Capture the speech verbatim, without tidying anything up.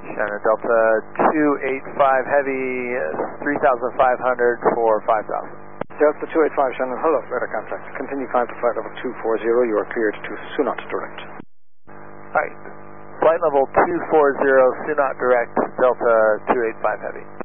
China Delta two eight five Heavy, three thousand five hundred for five thousand. Delta two eight five Shannon, hello, radar contact. Continue climb to flight level two four zero, you are cleared to Sunat direct. Alright, flight level two four zero, Sunat direct, Delta two eight five Heavy.